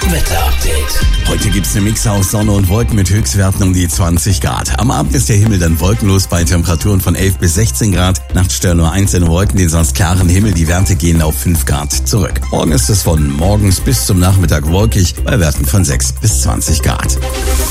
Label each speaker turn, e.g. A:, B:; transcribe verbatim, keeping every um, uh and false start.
A: Wetter-Update.
B: Heute gibt's eine Mix aus Sonne und Wolken mit Höchstwerten um die zwanzig Grad. Am Abend ist der Himmel dann wolkenlos bei Temperaturen von elf bis sechzehn Grad. Nachts stören nur einzelne Wolken den sonst klaren Himmel. Die Werte gehen auf fünf Grad zurück. Morgen ist es von morgens bis zum Nachmittag wolkig bei Werten von sechs bis zwanzig Grad.